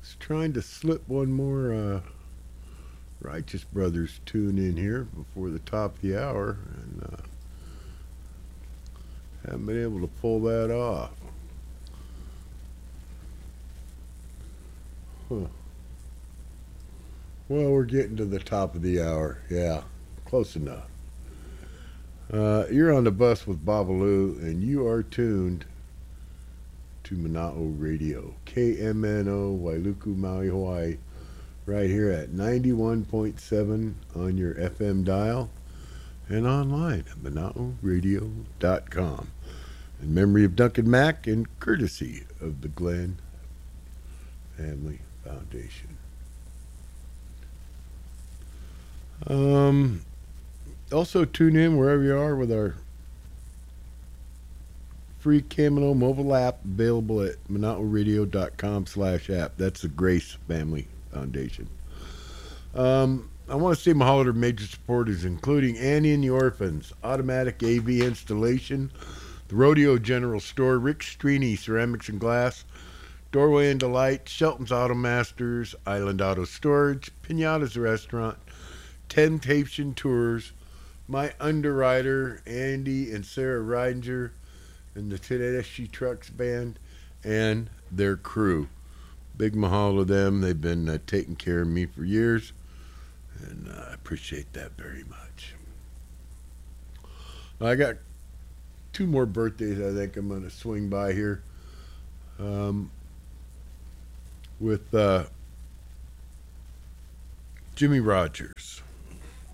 was trying to slip one more Righteous Brothers tune in here before the top of the hour, and haven't been able to pull that off. Huh. Well, we're getting to the top of the hour. Yeah, close enough. You're on the bus with Babalu, and you are tuned to Mana'o Radio, KMNO, Wailuku, Maui, Hawaii, right here at 91.7 on your FM dial and online at Mana'oRadio.com. In memory of Duncan Mack and courtesy of the Glenn Family Foundation. Also tune in wherever you are with our free Camino mobile app available at Mana'oRadio.com/app. That's the Grace Family Foundation. I want to say mahalo to major supporters, including Annie and the Orphans, Automatic AV Installation, the Rodeo General Store, Rick Strini Ceramics and Glass, Doorway and Delight, Shelton's Auto Masters, Island Auto Storage, Pinata's Restaurant, Temptation Tours, my underwriter, Andy and Sarah Reidinger, and the Tedeschi Trucks Band, and their crew. Big mahalo to them. They've been taking care of me for years, and I appreciate that very much. I got two more birthdays I think I'm going to swing by here with Jimmy Rogers.